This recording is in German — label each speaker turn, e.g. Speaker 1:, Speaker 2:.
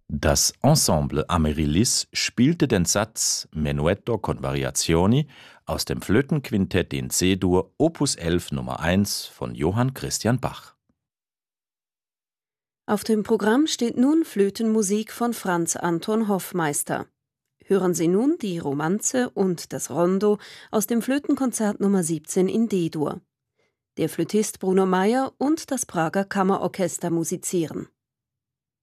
Speaker 1: Das Ensemble Amaryllis spielte den Satz Menuetto con Variazioni aus dem Flötenquintett in C-Dur Opus 11 Nummer 1 von Johann Christian Bach.
Speaker 2: Auf dem Programm steht nun Flötenmusik von Franz Anton Hoffmeister. Hören Sie nun die Romanze und das Rondo aus dem Flötenkonzert Nummer 17 in D-Dur. Der Flötist Bruno Meyer und das Prager Kammerorchester musizieren.